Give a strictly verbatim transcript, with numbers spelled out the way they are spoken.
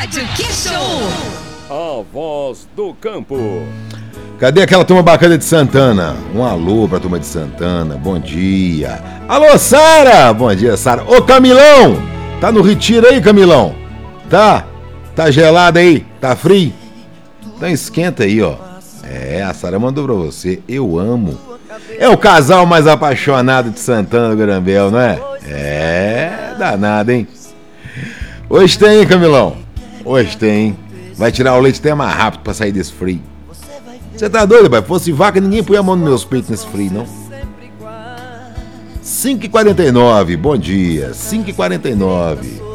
Rádio Que Show. A voz do campo. Cadê aquela turma bacana de Santana? Um alô pra turma de Santana, bom dia. Alô, Sara! Bom dia, Sara. Ô, Camilão! Tá no retiro aí, Camilão? Tá? Tá gelado aí? Tá frio? Então esquenta aí, ó. É, a Sara mandou pra você. Eu amo. É o casal mais apaixonado de Santana do Garambel, não é? É, danado, hein? Hoje tem, hein, Camilão? Hoje tem. Vai tirar o leite até mais rápido pra sair desse frio. Você tá doido, pai? Fosse vaca, ninguém põe a mão nos meus peitos nesse frio, não. cinco e quarenta e nove, bom dia. cinco e quarenta e nove.